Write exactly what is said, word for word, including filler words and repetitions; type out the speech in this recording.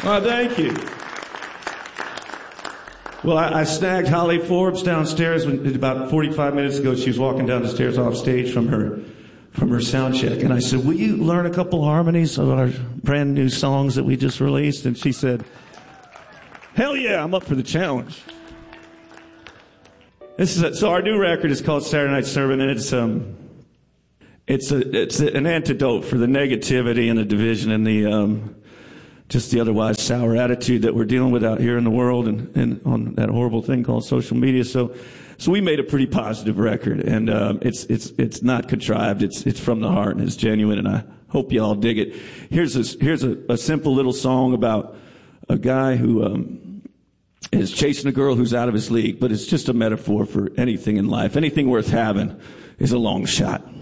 Oh, thank you. Well, I, I snagged Holly Forbes downstairs when, about forty-five minutes ago. She was walking down the stairs off stage from her from her sound check. And I said, will you learn a couple harmonies of our brand new songs that we just released? And she said, hell yeah, I'm up for the challenge. This is a, so our new record is called Saturday Night Sermon, and it's um it's a it's an antidote for the negativity and the division and the um just the otherwise sour attitude that we're dealing with out here in the world and, and on that horrible thing called social media. So, so we made a pretty positive record, and um, it's it's it's not contrived. It's it's from the heart and it's genuine, and I hope you all dig it. Here's a, here's a, a simple little song about a guy who um, is chasing a girl who's out of his league, but it's just a metaphor for anything in life. Anything worth having is a long shot.